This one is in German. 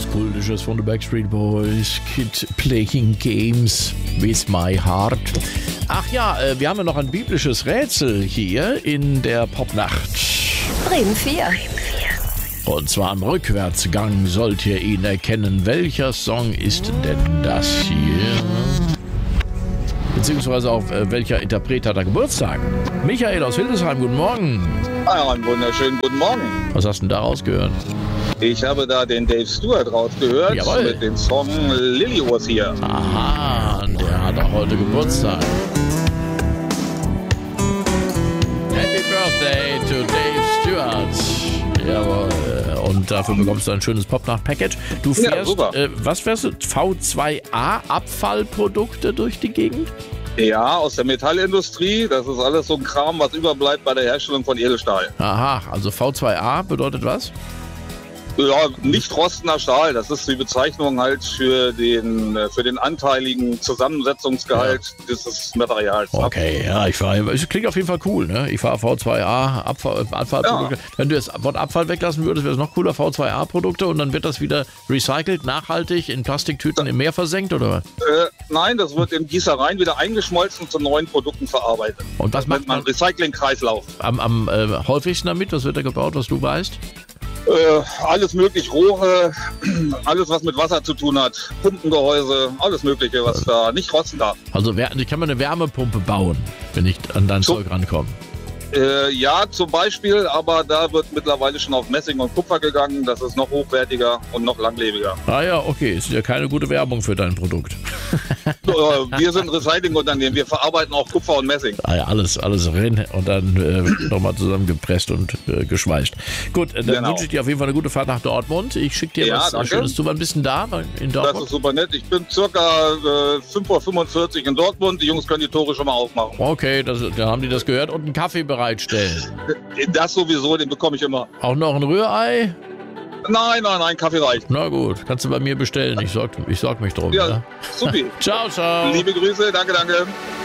Was Kultisches von den Backstreet Boys. Kid Playing Games with My Heart. Ach ja, wir haben ja noch ein biblisches Rätsel hier in der Popnacht. Bremen 4. Und zwar im Rückwärtsgang sollt ihr ihn erkennen. Welcher Song ist denn das hier? Beziehungsweise auch welcher Interpret hat da Geburtstag? Michael aus Hildesheim, guten Morgen. Ja, einen wunderschönen guten Morgen. Was hast du denn da rausgehört? Ich habe da den Dave Stewart rausgehört. Jawohl. Mit dem Song Lily Was Here. Aha, der hat auch heute Geburtstag. Happy Birthday to Dave Stewart. Jawohl. Und dafür bekommst du ein schönes Popnacht-Package. Du fährst, super. Was fährst du? V2A Abfallprodukte durch die Gegend? Ja, aus der Metallindustrie. Das ist alles so ein Kram, was überbleibt bei der Herstellung von Edelstahl. Aha, also V2A bedeutet was? Ja, nicht rostender Stahl. Das ist die Bezeichnung halt für den anteiligen Zusammensetzungsgehalt dieses Materials. Okay, ja, es klingt auf jeden Fall cool, ne? Ich fahre V2A, Abfallprodukte. Ja. Wenn du das Wort Abfall weglassen würdest, wäre es noch cooler, V2A-Produkte, und dann wird das wieder recycelt, nachhaltig, in Plastiktüten im Meer versenkt, oder was? Nein, das wird in Gießereien wieder eingeschmolzen zu neuen Produkten verarbeitet. Und was macht man? Recycling-Kreislauf. Am häufigsten damit? Was wird da gebaut, was du weißt? Alles möglich, Rohre, alles was mit Wasser zu tun hat, Pumpengehäuse, alles mögliche, was da nicht rosten darf. Also ich kann mir eine Wärmepumpe bauen, wenn ich an dein Zeug rankomme. Ja, zum Beispiel, aber da wird mittlerweile schon auf Messing und Kupfer gegangen. Das ist noch hochwertiger und noch langlebiger. Ah ja, okay, ist ja keine gute Werbung für dein Produkt. Wir sind Recyclingunternehmen, wir verarbeiten auch Kupfer und Messing. Ah ja, alles rein und dann nochmal zusammengepresst und geschweißt. Gut, dann wünsche ich dir auf jeden Fall eine gute Fahrt nach Dortmund. Ich schicke dir was Schönes zu. Wann bist du denn da in Dortmund? Das ist super nett. Ich bin circa 5:45 Uhr in Dortmund. Die Jungs können die Tore schon mal aufmachen. Okay, dann haben die das gehört. Und einen Kaffee bereitstellen. Das sowieso, den bekomme ich immer. Auch noch ein Rührei? Nein, Kaffee reicht. Na gut, kannst du bei mir bestellen. Ich sorg mich drum. Ja, super. Ciao. Liebe Grüße, danke.